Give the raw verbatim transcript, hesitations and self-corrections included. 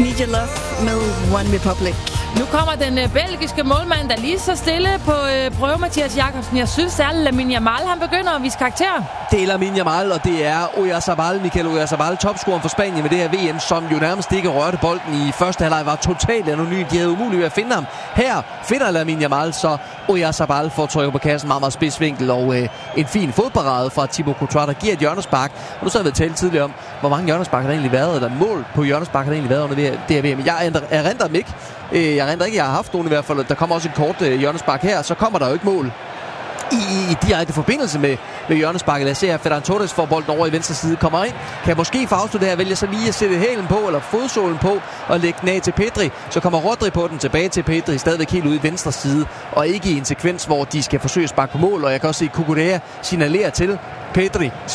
Need Your Love med One Republic. Nu kommer den øh, belgiske målmand, der lige så stille på øh, prøve, Mathias Jakobsen. Jeg synes særligt, at Lamine Yamal, han begynder at vise karakter. Det er Lamine Yamal, og det er Oyarzabal, Mikel Oyarzabal, topscoren for Spanien med det her V M, som jo nærmest ikke rørte bolden i første halvleg, var totalt anonym. De havde umuligt ved at finde ham. Her finder Lamine Yamal, så Oyarzabal får trykket på kassen, meget, meget spidsvinkel, og øh, en fin fodparade fra Thibaut Courtois, der giver et hjørnespark. Og nu så har vi talt tidligere om, hvor mange hjørnespark har der egentlig været, eller mål på hjørnespark har der egentlig været under det her V M. Jeg erindrer dem ikke. Jeg erindrer ikke, jeg har haft nogen i hvert fald. Der kommer også et kort øh, hjørnespark her, så kommer der jo ikke mål i, i, i direkte forbindelse med, med hjørnesparket. Lad os se her, Ferran Torres får bolden over i venstre side, kommer ind, kan måske få afsluttet her, vælger så lige at sætte hælen på, eller fodsålen på, og lægge den af til Pedri. Så kommer Rodri på den, tilbage til Pedri, stadigvæk helt ude i venstre side, og ikke i en sekvens, hvor de skal forsøge at sparke på mål. Og jeg kan også se, Cucurella signalerer til Pedri,